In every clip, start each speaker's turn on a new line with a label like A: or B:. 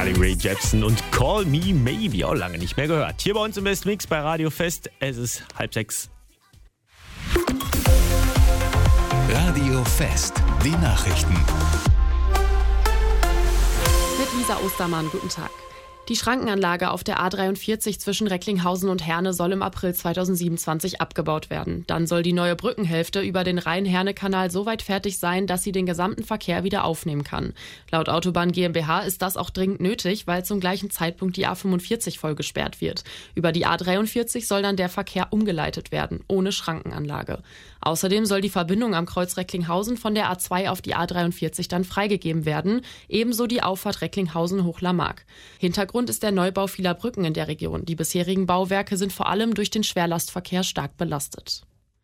A: Carly Rae Jepsen und Call Me Maybe, auch lange nicht mehr gehört. Hier bei uns im Best Mix bei Radio Fest, es ist 5:30.
B: Radio Fest, die Nachrichten.
C: Mit Lisa Ostermann, guten Tag. Die Schrankenanlage auf der A43 zwischen Recklinghausen und Herne soll im April 2027 abgebaut werden. Dann soll die neue Brückenhälfte über den Rhein-Herne-Kanal so weit fertig sein, dass sie den gesamten Verkehr wieder aufnehmen kann. Laut Autobahn GmbH ist das auch dringend nötig, weil zum gleichen Zeitpunkt die A45 voll gesperrt wird. Über die A43 soll dann der Verkehr umgeleitet werden, ohne Schrankenanlage. Außerdem soll die Verbindung am Kreuz Recklinghausen von der A2 auf die A43 dann freigegeben werden, ebenso die Auffahrt Recklinghausen-Hochlarmark. Hintergrund ist der Neubau vieler Brücken in der Region. Die bisherigen Bauwerke sind vor allem durch den Schwerlastverkehr stark belastet.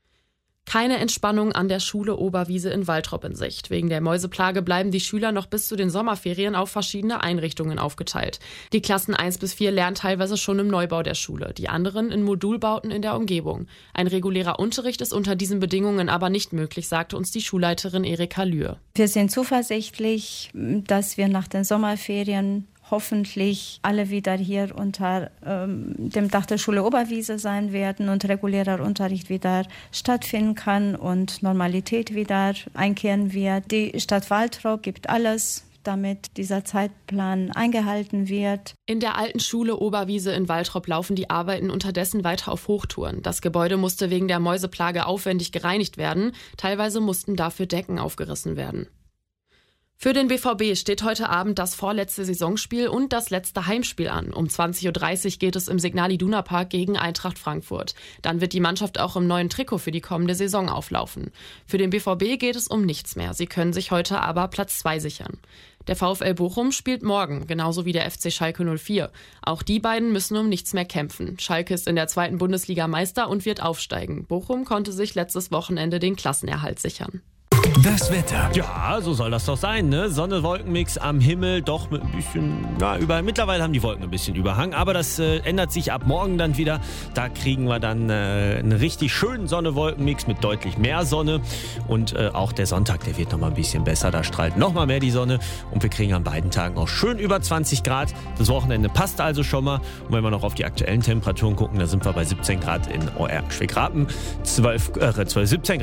C: Keine Entspannung an der Schule Oberwiese in Waltrop in Sicht. Wegen der Mäuseplage bleiben die Schüler noch bis zu den Sommerferien auf verschiedene Einrichtungen aufgeteilt. Die Klassen 1 bis 4 lernen teilweise schon im Neubau der Schule, die anderen in Modulbauten in der Umgebung. Ein regulärer Unterricht ist unter diesen Bedingungen aber nicht möglich, sagte uns die Schulleiterin Erika Lühr.
D: Wir sind zuversichtlich, dass wir nach den Sommerferien hoffentlich alle wieder hier unter dem Dach der Schule Oberwiese sein werden und regulärer Unterricht wieder stattfinden kann und Normalität wieder einkehren wird. Die Stadt Waltrop gibt alles, damit dieser Zeitplan eingehalten wird.
C: In der alten Schule Oberwiese in Waltrop laufen die Arbeiten unterdessen weiter auf Hochtouren. Das Gebäude musste wegen der Mäuseplage aufwendig gereinigt werden. Teilweise mussten dafür Decken aufgerissen werden. Für den BVB steht heute Abend das vorletzte Saisonspiel und das letzte Heimspiel an. Um 20.30 Uhr geht es im Signal Iduna Park gegen Eintracht Frankfurt. Dann wird die Mannschaft auch im neuen Trikot für die kommende Saison auflaufen. Für den BVB geht es um nichts mehr. Sie können sich heute aber Platz 2 sichern. Der VfL Bochum spielt morgen, genauso wie der FC Schalke 04. Auch die beiden müssen um nichts mehr kämpfen. Schalke ist in der 2. Bundesliga Meister und wird aufsteigen. Bochum konnte sich letztes Wochenende den Klassenerhalt sichern.
B: Das Wetter.
A: Ja, so soll das doch sein, ne? Sonne-Wolkenmix am Himmel, doch mit ein bisschen, überall. Mittlerweile haben die Wolken ein bisschen Überhang, aber das ändert sich ab morgen dann wieder. Da kriegen wir dann einen richtig schönen Sonne-Wolkenmix mit deutlich mehr Sonne. Und auch der Sonntag, der wird nochmal ein bisschen besser. Da strahlt nochmal mehr die Sonne und wir kriegen an beiden Tagen auch schön über 20 Grad. Das Wochenende passt also schon mal. Und wenn wir noch auf die aktuellen Temperaturen gucken, da sind wir bei 17 Grad in OR Schwegrapen, 17